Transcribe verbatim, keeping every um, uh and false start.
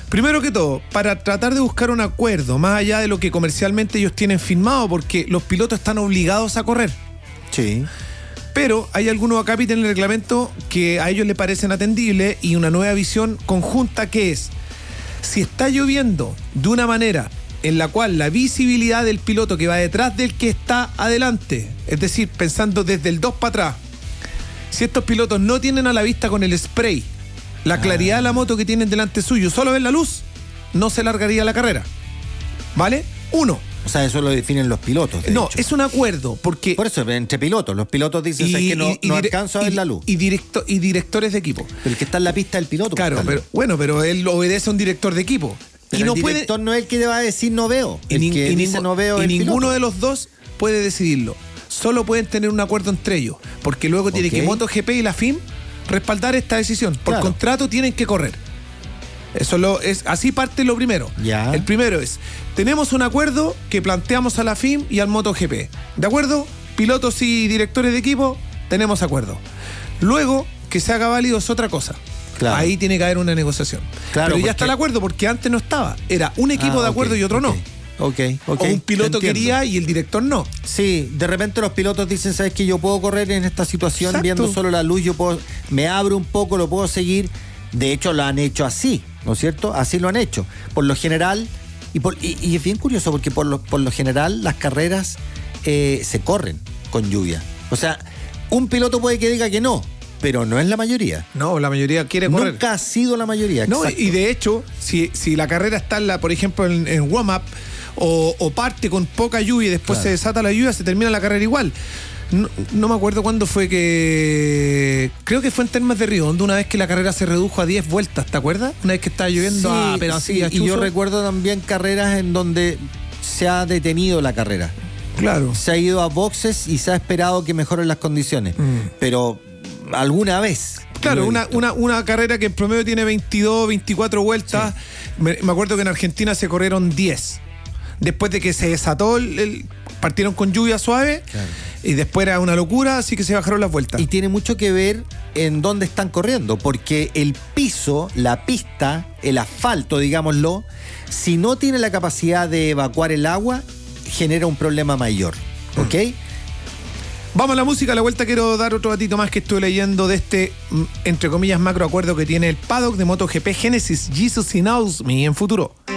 Primero que todo, para tratar de buscar un acuerdo, más allá de lo que comercialmente ellos tienen firmado, porque los pilotos están obligados a correr. Sí. Pero hay algunos acápites en el reglamento que a ellos les parecen atendibles y una nueva visión conjunta que es, si está lloviendo de una manera en la cual la visibilidad del piloto que va detrás del que está adelante, es decir, pensando desde el dos para atrás, si estos pilotos no tienen a la vista con el spray la claridad ah. de la moto que tienen delante suyo, solo ven la luz, no se largaría la carrera. ¿Vale? Uno. O sea, eso lo definen los pilotos. De no, hecho. es un acuerdo, porque... Por eso, entre pilotos. Los pilotos dicen y, que no, y, y no dire, alcanzo a ver y, la luz. Y, directo, y directores de equipo. Pero el que está en la pista es el piloto. Claro, pero, bueno, pero él obedece a un director de equipo. Pero y no el puede, director no es el que le va a decir no veo. El y, que y dice ningu, no veo y el ninguno piloto. de los dos puede decidirlo. Solo pueden tener un acuerdo entre ellos. Porque luego tiene okay. que MotoGP y la F I M respaldar esta decisión. Por claro. contrato tienen que correr. Eso lo, es, así parte lo primero. Ya. El primero es, tenemos un acuerdo que planteamos a la F I M y al MotoGP. ¿De acuerdo? Pilotos y directores de equipo, tenemos acuerdo. Luego, que se haga válido es otra cosa. Claro. Ahí tiene que haber una negociación. Claro, pero ya está el acuerdo, porque antes no estaba. Era un equipo ah, de acuerdo okay, y otro okay. no. Okay, okay. O un piloto quería y el director no. Sí, de repente los pilotos dicen, ¿sabes qué? Yo puedo correr en esta situación. Exacto. Viendo solo la luz, yo puedo, me abro un poco, lo puedo seguir. De hecho, lo han hecho así, ¿no es cierto? Así lo han hecho. Por lo general, y, por, y, y es bien curioso porque por lo, por lo general las carreras eh, se corren con lluvia. O sea, un piloto puede que diga que no, pero no es la mayoría. No, la mayoría quiere correr. Nunca ha sido la mayoría. No, y de hecho, si, si la carrera está, en la, por ejemplo, en, en warm-up o, o parte con poca lluvia y después claro. se desata la lluvia, se termina la carrera igual. No, no me acuerdo cuándo fue que... Creo que fue en Termas de Río, donde una vez que la carrera se redujo a diez vueltas, ¿te acuerdas? Una vez que estaba lloviendo, sí, a, pero así, sí, a y yo recuerdo también carreras en donde se ha detenido la carrera. Claro. Se ha ido a boxes y se ha esperado que mejoren las condiciones. Mm. Pero alguna vez... Claro, una, una, una carrera que en promedio tiene veintidós, veinticuatro vueltas. Sí. Me, me acuerdo que en Argentina se corrieron diez. Después de que se desató el... el partieron con lluvia suave claro. y después era una locura, así que se bajaron las vueltas. Y tiene mucho que ver en dónde están corriendo, porque el piso, la pista, el asfalto, digámoslo, si no tiene la capacidad de evacuar el agua, genera un problema mayor, ¿ok? Mm. Vamos a la música, a la vuelta quiero dar otro datito más que estoy leyendo de este, entre comillas, macroacuerdo que tiene el paddock de MotoGP Genesis, Jesus Knows Me en futuro.